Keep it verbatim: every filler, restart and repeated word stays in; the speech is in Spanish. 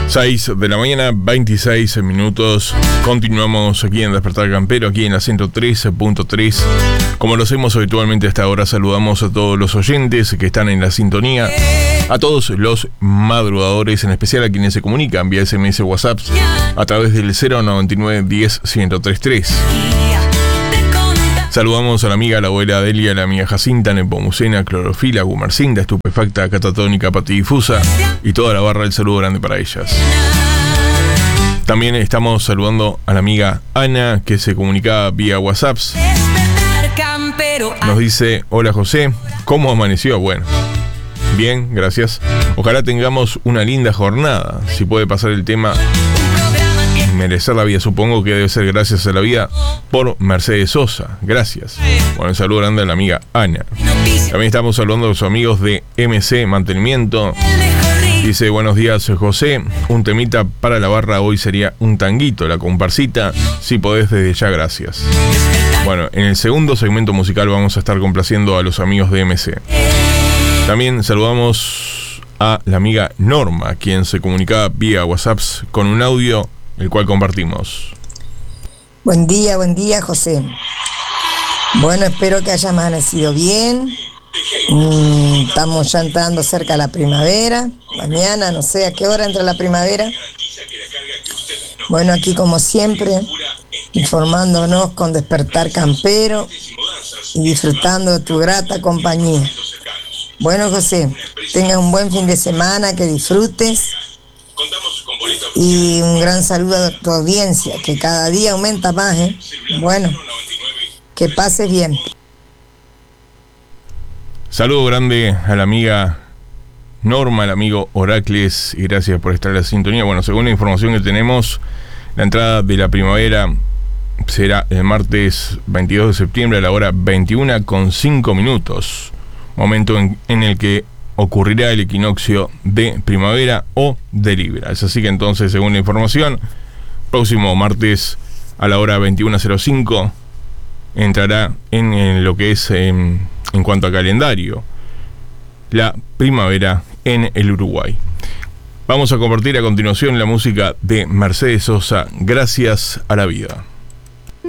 seis de la mañana, veintiséis minutos. Continuamos aquí en Despertar Campero, aquí en la ciento trece punto tres. Como lo hacemos habitualmente a esta hora, saludamos a todos los oyentes que están en la sintonía, a todos los madrugadores, en especial a quienes se comunican vía S M S o WhatsApp a través del cero noventa y nueve diez ciento treinta y tres. Saludamos a la amiga, la abuela Delia, la amiga Jacinta, Nepomucena, Clorofila, Gumarcinda, Estupefacta, Catatónica, Patidifusa y toda la barra. El saludo grande para ellas. También estamos saludando a la amiga Ana, que se comunicaba vía WhatsApp. Nos dice: hola José, ¿cómo amaneció? Bueno, bien, gracias. Ojalá tengamos una linda jornada. Si puede pasar el tema Merecer la Vida, supongo que debe ser Gracias a la Vida por Mercedes Sosa. Gracias. Bueno, un saludo grande a la amiga Ana. También estamos saludando a los amigos de M C Mantenimiento. Dice: buenos días José, un temita para la barra hoy sería un tanguito, la comparsita, si podés desde ya, gracias. Bueno, en el segundo segmento musical vamos a estar complaciendo a los amigos de M C. También saludamos a la amiga Norma, quien se comunicaba vía WhatsApp con un audio, el cual compartimos. Buen día, buen día José. Bueno, espero que hayas amanecido bien. Mm, estamos ya entrando cerca de la primavera. Mañana, no sé a qué hora entra la primavera. Bueno, aquí como siempre, informándonos con Despertar Campero y disfrutando de tu grata compañía. Bueno José, tengas un buen fin de semana, que disfrutes. Y un gran saludo a tu audiencia, que cada día aumenta más, ¿eh? Bueno, que pases bien. Saludo grande a la amiga Norma, al amigo Oracles, y gracias por estar en la sintonía. Bueno, según la información que tenemos, la entrada de la primavera será el martes veintidós de septiembre a la hora veintiuna con cinco minutos, momento en, en el que ocurrirá el equinoccio de primavera o de Libra. Es así que entonces, según la información, próximo martes a la hora veintiuna cero cinco entrará en, en lo que es en, en cuanto a calendario la primavera en el Uruguay. Vamos a compartir a continuación la música de Mercedes Sosa, Gracias a la Vida.